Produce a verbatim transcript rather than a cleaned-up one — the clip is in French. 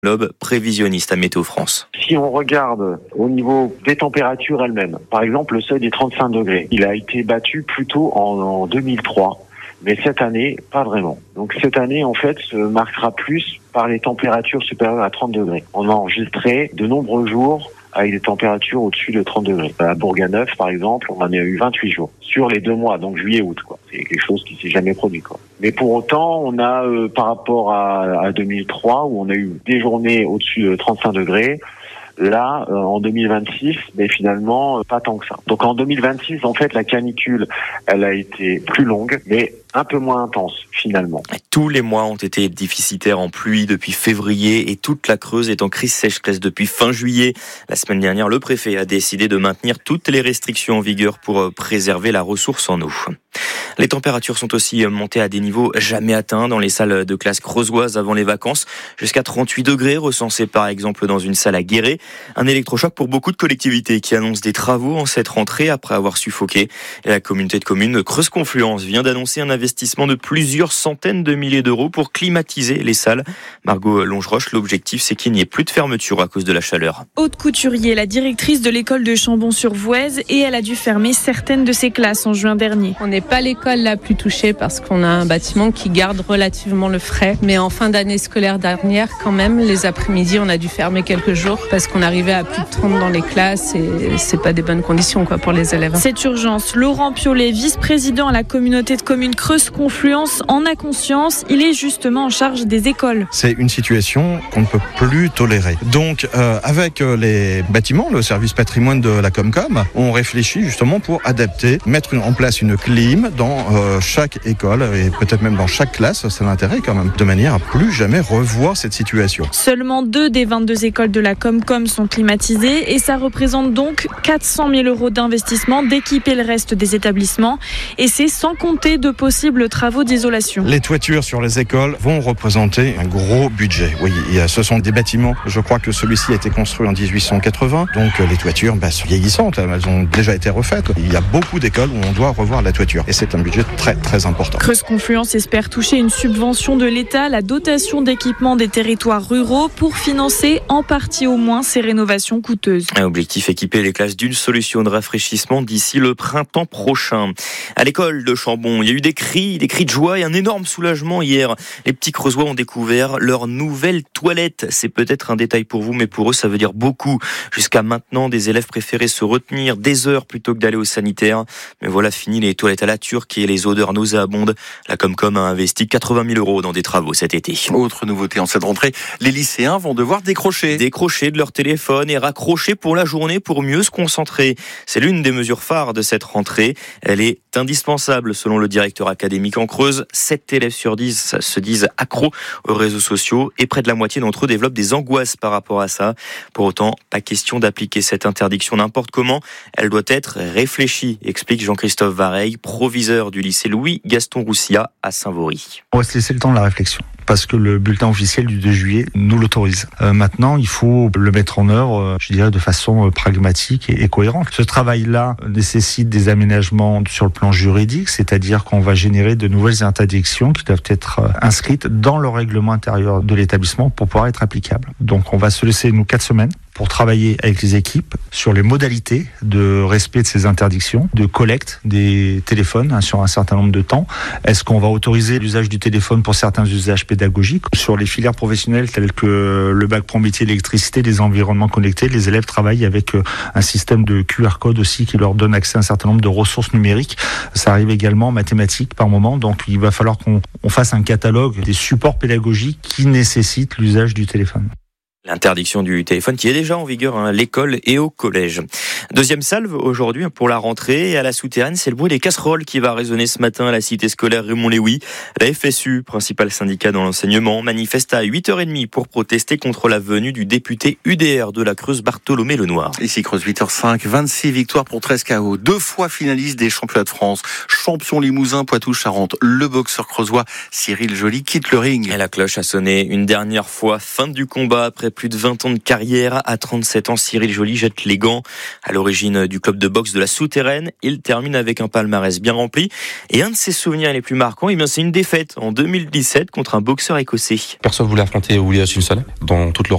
Loeb, prévisionniste à Météo France. Si on regarde au niveau des températures elles-mêmes, par exemple le seuil des trente-cinq degrés, il a été battu plutôt en, en deux mille trois, mais cette année, pas vraiment. Donc cette année, en fait, se marquera plus par les températures supérieures à trente degrés. On a enregistré de nombreux jours avec des températures au-dessus de trente degrés. À Bourganeuf, par exemple, on en a eu vingt-huit jours sur les deux mois, donc juillet-août, quoi. C'est quelque chose qui s'est jamais produit, quoi. Mais pour autant, on a, euh, par rapport à, à deux mille trois, où on a eu des journées au-dessus de trente-cinq degrés, là, euh, en deux mille vingt-six, mais finalement, euh, pas tant que ça. Donc en deux mille vingt-six, en fait, la canicule, elle a été plus longue, mais un peu moins intense, finalement. Tous les mois ont été déficitaires en pluie depuis février et toute la Creuse est en crise sécheresse depuis fin juillet. La semaine dernière, le préfet a décidé de maintenir toutes les restrictions en vigueur pour préserver la ressource en eau. Les températures sont aussi montées à des niveaux jamais atteints dans les salles de classe creusoises avant les vacances, jusqu'à trente-huit degrés recensés par exemple dans une salle à Guéret. Un électrochoc pour beaucoup de collectivités qui annoncent des travaux en cette rentrée après avoir suffoqué. Et la communauté de communes Creuse Confluence vient d'annoncer un investissement de plusieurs centaines de milliers d'euros pour climatiser les salles. Margot Longeroche, l'objectif c'est qu'il n'y ait plus de fermeture à cause de la chaleur. Aude Couturier, la directrice de l'école de Chambon-sur-Voueize, et elle a dû fermer certaines de ses classes en juin dernier. On n'est pas l'école la plus touchée parce qu'on a un bâtiment qui garde relativement le frais. Mais en fin d'année scolaire dernière, quand même, les après-midi, on a dû fermer quelques jours parce qu'on arrivait à plus de trente dans les classes et c'est pas des bonnes conditions, quoi, pour les élèves. Cette urgence, Laurent Piolet, vice-président à la communauté de communes Creuse Confluence, en a conscience. Il est justement en charge des écoles. C'est une situation qu'on ne peut plus tolérer. Donc, euh, avec les bâtiments, le service patrimoine de la Comcom, on réfléchit justement pour adapter, mettre en place une clim dans euh, chaque école et peut-être même dans chaque classe. C'est l'intérêt quand même, de manière à plus jamais revoir cette situation. Seulement deux des vingt-deux écoles de la Comcom sont climatisées et ça représente donc quatre cent mille euros d'investissement d'équiper le reste des établissements. Et c'est sans compter de possibles travaux d'isolation. Les toitures sur les écoles vont représenter un gros budget. Oui, ce sont des bâtiments. Je crois que celui-ci a été construit en dix-huit cent quatre-vingts. Donc les toitures bah, sont vieillissantes. Elles ont déjà été refaites. Il y a beaucoup d'écoles où on doit revoir la toiture. Et c'est un budget très très important. Creuse Confluence espère toucher une subvention de l'État, la dotation d'équipement des territoires ruraux, pour financer en partie au moins ces rénovations coûteuses. Un objectif, équiper les classes d'une solution de rafraîchissement d'ici le printemps prochain. À l'école de Chambon, il y a eu des cris, des cris de joie et un énorme soulagement hier. Les petits Creusois ont découvert leur nouvelle toilette. C'est peut-être un détail pour vous, mais pour eux, ça veut dire beaucoup. Jusqu'à maintenant, des élèves préféraient se retenir des heures plutôt que d'aller au sanitaire. Mais voilà, fini les toilettes à la turque et les odeurs nauséabondes. La Comcom a investi quatre-vingt mille euros dans des travaux cet été. Autre nouveauté en cette rentrée, les lycéens vont devoir décrocher. Décrocher de leur téléphone et raccrocher pour la journée pour mieux se concentrer. C'est l'une des mesures phares de cette rentrée. Elle est indispensable selon le directeur académique en Creuse. sept élèves sur dix se disent accros aux réseaux sociaux et près de la moitié d'entre eux développent des angoisses par rapport à ça. Pour autant, pas question d'appliquer cette interdiction n'importe comment. Elle doit être réfléchie, explique Jean-Christophe Vareille, proviseur du lycée Louis-Gaston Roussia à Saint-Vaury. On va se laisser le temps de la réflexion, parce que le bulletin officiel du deux juillet nous l'autorise. Euh, maintenant, il faut le mettre en œuvre, euh, je dirais, de façon euh, pragmatique et, et cohérente. Ce travail-là nécessite des aménagements sur le plan juridique, c'est-à-dire qu'on va générer de nouvelles interdictions qui doivent être euh, inscrites dans le règlement intérieur de l'établissement pour pouvoir être applicables. Donc, on va se laisser, nous, quatre semaines pour travailler avec les équipes sur les modalités de respect de ces interdictions, de collecte des téléphones hein, sur un certain nombre de temps. Est-ce qu'on va autoriser l'usage du téléphone pour certains usages pédagogiques? Sur les filières professionnelles telles que le bac pro métier électricité, les environnements connectés, les élèves travaillent avec un système de Q R code aussi qui leur donne accès à un certain nombre de ressources numériques. Ça arrive également en mathématiques par moment, donc il va falloir qu'on on fasse un catalogue des supports pédagogiques qui nécessitent l'usage du téléphone. L'interdiction du téléphone qui est déjà en vigueur à l'école et au collège. Deuxième salve aujourd'hui pour la rentrée. Et à la souterraine, c'est le bruit des casseroles qui va résonner ce matin à la cité scolaire Raymond-Léwy. La F S U, principal syndicat dans l'enseignement, manifeste à huit heures trente pour protester contre la venue du député U D R de la Creuse, Bartholomé Lenoir. Ici Creuse, huit heures cinq, vingt-six victoires pour treize K O. Deux fois finaliste des championnats de France. Champion Limousin, Poitou-Charentes. Le boxeur creusois Cyril Joly quitte le ring. Et la cloche a sonné une dernière fois. Fin du combat après plus de vingt ans de carrière. À trente-sept ans, Cyril Joly jette les gants. À l'origine du club de boxe de la Souterraine, il termine avec un palmarès bien rempli. Et un de ses souvenirs les plus marquants, eh bien, c'est une défaite en deux mille dix-sept contre un boxeur écossais. Personne voulait affronter William Simpson dans toute l'Europe.